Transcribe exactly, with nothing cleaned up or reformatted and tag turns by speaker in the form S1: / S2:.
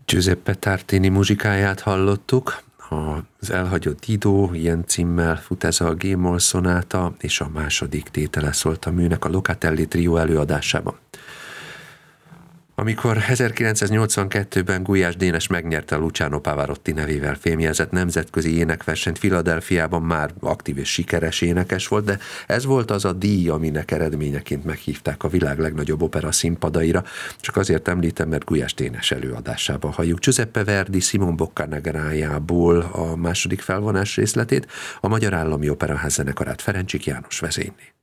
S1: Giuseppe Tartini muzsikáját hallottuk, az Elhagyott Dido, ilyen címmel fut ez a G-moll szonáta, és a második tétele szólt a műnek a Locatelli trió előadásában. Amikor ezerkilencszáznyolcvankettőben Gulyás Dénes megnyerte a Luciano Pavarotti nevével fémjelzett nemzetközi énekversenyt Philadelphiában, már aktív és sikeres énekes volt, de ez volt az a díj, aminek eredményeként meghívták a világ legnagyobb opera színpadaira. Csak azért említem, mert Gulyás Dénes előadásában halljuk Giuseppe Verdi Simon Boccanegrajából a második felvonás részletét, a Magyar Állami Operaház zenekarát Ferencsik János vezényli.